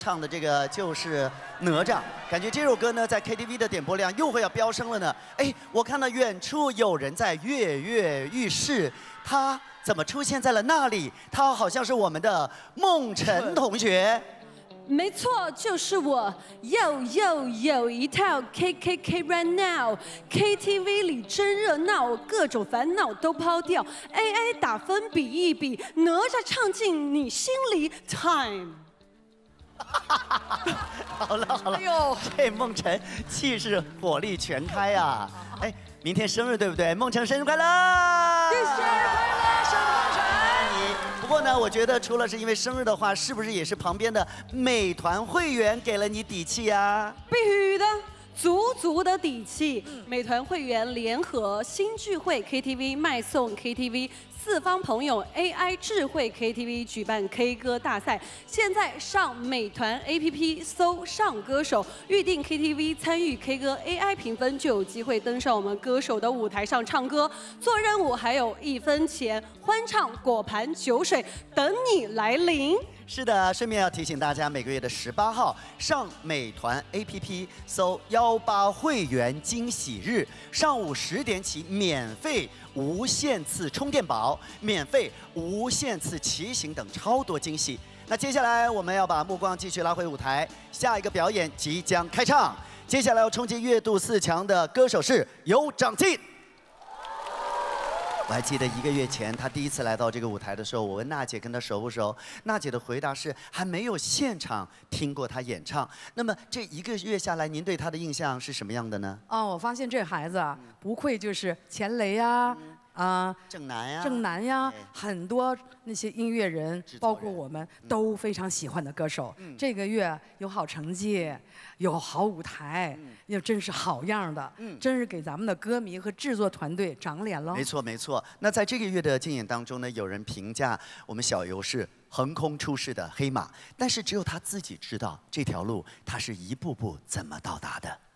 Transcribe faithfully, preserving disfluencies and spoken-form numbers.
唱的这个就是哪吒，感觉这首歌呢在 K T V 的点播量又会要飙升了呢。哎，我看到远处有人在跃跃欲试，他怎么出现在了那里？他好像是我们的梦辰同学。 没错，就是我。有有有一套 K K K right now，K T V 里真热闹，各种烦恼都抛掉 ，A I 打分比一比，哪吒唱进你心里 ，Time。 好了好了，哎呦，这梦辰气势火力全开啊！哎，明天生日对不对？梦辰生日快乐！ 谢谢，生日快乐，生梦辰。 不过呢，我觉得除了是因为生日的话，是不是也是旁边的美团会员给了你底气呀？ 必须的，足足的底气。美团会员联合新聚会 K T V 卖送 K T V。 四方朋友 A I 智慧 K T V 举办 K 歌大赛，现在上美团 A P P 搜“上歌手”，预定 K T V 参与 K 歌 A I 评分，就有机会登上我们歌手的舞台上唱歌。做任务还有一分钱，欢唱果盘酒水等你来临。 是的，顺便要提醒大家，每个月的十八号上美团 A P P 搜“幺八会员惊喜日”，上午十点起免费无限次充电宝、免费无限次骑行等超多惊喜。那接下来我们要把目光继续拉回舞台，下一个表演即将开唱。接下来要冲击月度四强的歌手是有长进。 我还记得一个月前，他第一次来到这个舞台的时候，我问娜姐跟他熟不熟，娜姐的回答是还没有现场听过他演唱。那么这一个月下来，您对他的印象是什么样的呢？ 哦，我发现这孩子啊，不愧就是钱雷呀、啊， 郑楠呀， 郑楠呀，很多那些音乐人，包括我们都非常喜欢的歌手。这个月有好成绩，有好舞台，也真是好样的，真是给咱们的歌迷和制作团队长脸了。 没错没错。那在这个月的竞演当中呢，有人评价我们小游是横空出世的黑马，但是只有他自己知道这条路他是一步步怎么到达的。